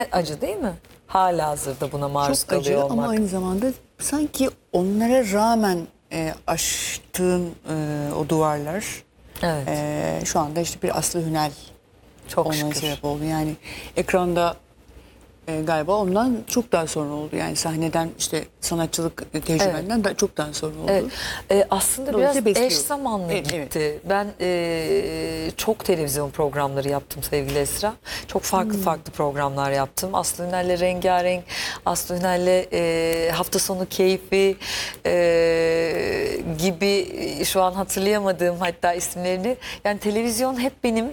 acı değil mi? Halihazırda buna maruz Çok acı kalıyor ama olmak. aynı zamanda sanki onlara rağmen aştığın o duvarlar Evet. şu anda işte bir Aslı Hünel Çok olmaya şükür. sebep oldu. Yani ekranda galiba ondan çok daha sonra oldu. Yani sahneden işte sanatçılık tecrübenden da çok daha sonra oldu. Evet. Aslında biraz Dolayısıyla besliyor. eş zamanlı Evet, gitti. Ben çok televizyon programları yaptım sevgili Esra. Çok farklı programlar yaptım. Aslı Ünel'le Rengarenk, Aslı Ünel'le Hafta Sonu Keyfi gibi şu an hatırlayamadığım hatta isimlerini. Yani televizyon hep benim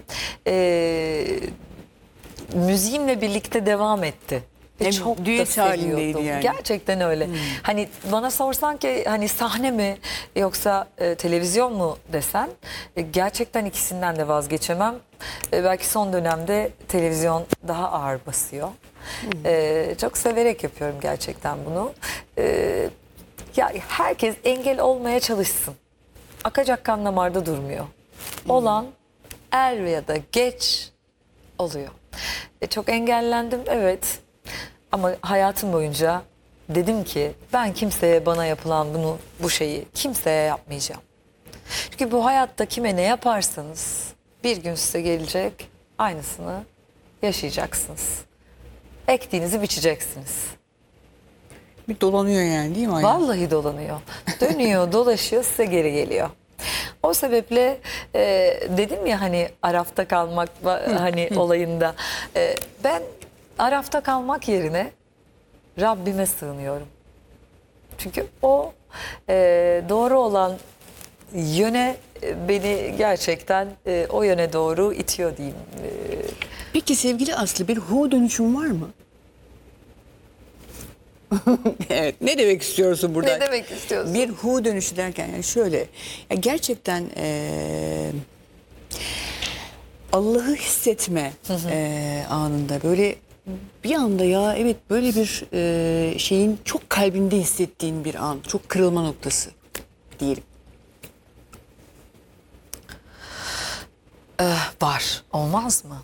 müziğimle birlikte devam etti. Ve Hem çok da düet halindeydi seviyordum. yani. Gerçekten öyle. Hani bana sorsan ki hani sahne mi yoksa televizyon mu desen gerçekten ikisinden de vazgeçemem. Belki son dönemde televizyon daha ağır basıyor. Çok severek yapıyorum gerçekten bunu. Ya herkes engel olmaya çalışsın. Akacak kan damarda durmuyor. Olan er ya da geç oluyor. Çok engellendim evet. Ama hayatım boyunca dedim ki ben kimseye bana yapılan bu şeyi kimseye yapmayacağım. Çünkü bu hayatta kime ne yaparsanız bir gün size gelecek aynısını yaşayacaksınız. Ektiğinizi biçeceksiniz. Bir dolanıyor yani değil mi? hayat? Vallahi dolanıyor. Dönüyor, dolaşıyor, size geri geliyor. O sebeple dedim ya hani arafta kalmak hani olayında. Ben arafta kalmak yerine Rabbime sığınıyorum. Çünkü o doğru olan yöne beni gerçekten o yöne doğru itiyor diyeyim. Peki sevgili Aslı bir Hu dönüşüm var mı? Evet. Ne demek istiyorsun burada? Ne demek istiyorsun? Bir Hu dönüşü derken yani şöyle. Ya gerçekten Allah'ı hissetme anında böyle bir anda ya evet böyle bir şeyin çok kalbinde hissettiğin bir an. Çok kırılma noktası diyelim. Var. Olmaz mı?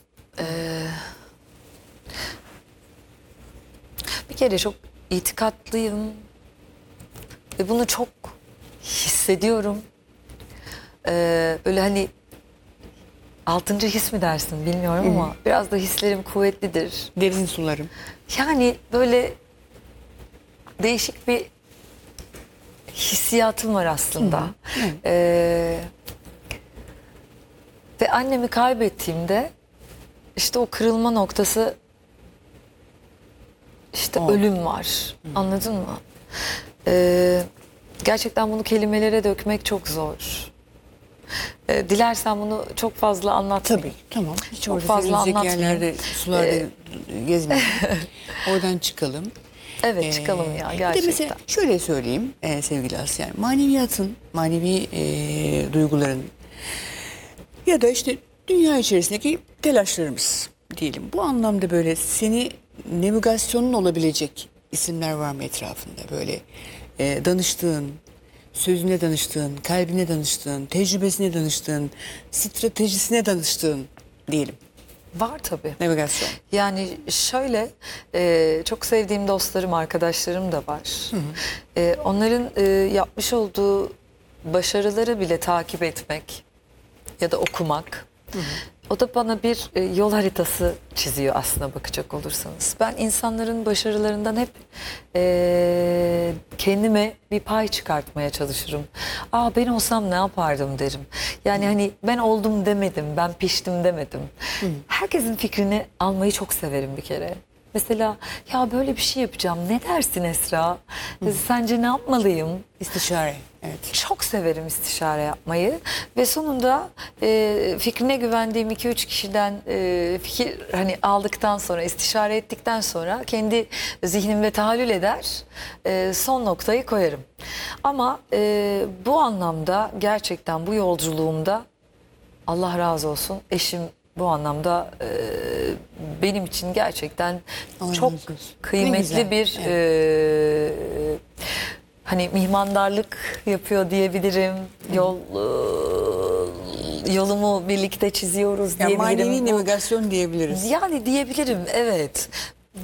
Bir kere çok itikatlıyım. Ve bunu çok hissediyorum. Böyle hani altıncı his mi dersin bilmiyorum ama biraz da hislerim kuvvetlidir. Derin sularım. Yani böyle değişik bir hissiyatım var aslında. Ve annemi kaybettiğimde işte o kırılma noktası işte O. ölüm var. Anladın mı? Gerçekten bunu kelimelere dökmek çok zor. Dilersen bunu çok fazla anlatmayayım. Tabii tamam. Hiç Çok orada fazla sürülecek anlatmayayım. yerlerde sularda gezmeyelim. Oradan çıkalım. Evet çıkalım ya Bir de gerçekten. mesela şöyle söyleyeyim sevgili Aslı. Yani maneviyatın, manevi duyguların ya da işte dünya içerisindeki telaşlarımız diyelim. Bu anlamda böyle seni navigasyonun olabilecek isimler var mı etrafında? Böyle danıştığın, sözüne danıştığın, kalbine danıştığın, tecrübesine danıştığın, stratejisine danıştığın diyelim. Var tabii. Navigasyon. Yani şöyle çok sevdiğim dostlarım, arkadaşlarım da var. Onların yapmış olduğu başarıları bile takip etmek ya da okumak. O da bana bir yol haritası çiziyor aslına bakacak olursanız. Ben insanların başarılarından hep kendime bir pay çıkartmaya çalışırım. Aa ben olsam ne yapardım derim. Yani hani ben oldum demedim, ben piştim demedim. Herkesin fikrini almayı çok severim bir kere. Mesela ya böyle bir şey yapacağım ne dersin Esra? Sence ne yapmalıyım? İstişare. Evet. Çok severim istişare yapmayı ve sonunda fikrine güvendiğim 2-3 kişiden fikir hani aldıktan sonra istişare ettikten sonra kendi zihnimde tahayyül eder son noktayı koyarım. Ama bu anlamda gerçekten bu yolculuğumda Allah razı olsun eşim bu anlamda benim için gerçekten Allah çok razı olsun. Ne kıymetli güzel. bir hani mihmandarlık yapıyor diyebilirim. Yolumu birlikte çiziyoruz Yani diyebilirim. manevi navigasyon diyebiliriz. Yani diyebilirim evet.